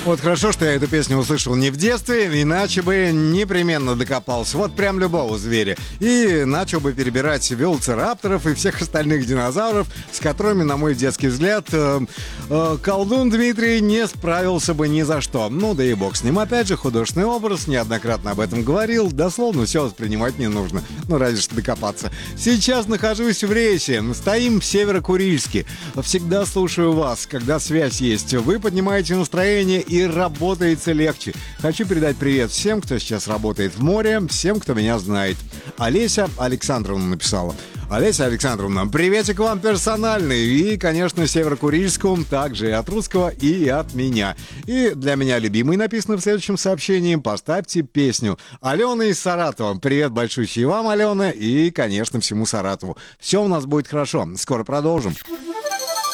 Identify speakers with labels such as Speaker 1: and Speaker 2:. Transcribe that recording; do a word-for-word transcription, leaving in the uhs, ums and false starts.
Speaker 1: Вот хорошо, что я эту песню услышал не в детстве, иначе бы непременно докопался. Вот прям любого зверя. И начал бы перебирать велоцирапторов и всех остальных динозавров, с которыми, на мой детский взгляд, э, э, колдун Дмитрий не справился бы ни за что. Ну да и бог с ним. Опять же, художественный образ, неоднократно об этом говорил. Дословно все воспринимать не нужно. Ну, разве что докопаться. Сейчас нахожусь в рейсе. Стоим в Северо-Курильске. Всегда слушаю вас, когда связь есть. Вы поднимаете настроение и работается легче. Хочу передать привет всем, кто сейчас работает в море, всем, кто меня знает. Олеся Александровна написала. Олеся Александровна, приветик вам персональный. И, конечно, Северо-Курильскому, также и от русского, и от меня. И для меня любимый написано в следующем сообщении. Поставьте песню Алены из Саратова. Привет большущий вам, Алена, и, конечно, всему Саратову. Все у нас будет хорошо. Скоро продолжим.